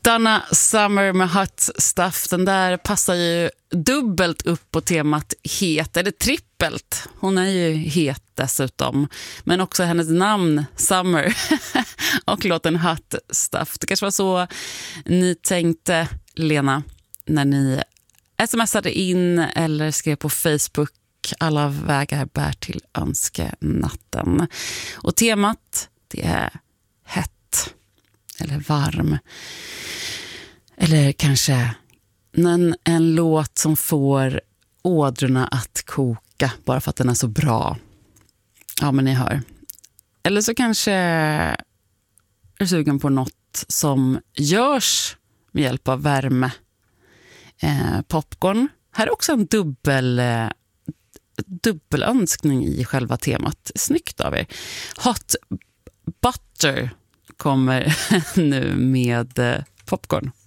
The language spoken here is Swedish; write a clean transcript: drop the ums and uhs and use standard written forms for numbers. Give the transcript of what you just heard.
Donna Summer med Hot Stuff. Den där passar ju dubbelt upp på temat het, eller trippelt. Hon är ju het dessutom. Men också hennes namn, Summer. Och låten Hot Stuff. Det kanske var så ni tänkte, Lena, när ni smsade in eller skrev på Facebook. Alla vägar bär till önskenatten. Och temat, det är hett eller varm. Eller kanske en låt som får ådrorna att koka bara för att den är så bra. Ja, men ni hör. Eller så kanske är sugen på något som görs med hjälp av värme. Popcorn. Här är också en dubbelönskning i själva temat. Snyggt av er. Hot Butter kommer nu med popcorn.